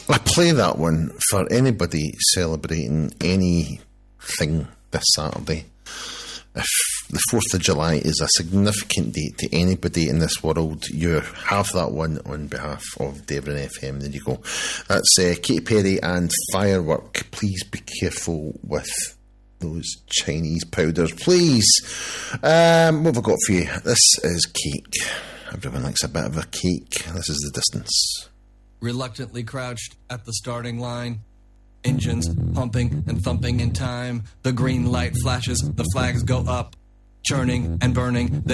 I play that one for anybody celebrating anything this Saturday. If the 4th of July is a significant date to anybody in this world, you have that one on behalf of Devon FM. There you go. That's Katy Perry and Firework. Please be careful with those Chinese powders, please. What have I got for you? This is Cake. Everyone likes a bit of a cake. This is The Distance. Reluctantly crouched at the starting line. Engines pumping and thumping in time. The green light flashes, the flags go up. Churning and burning,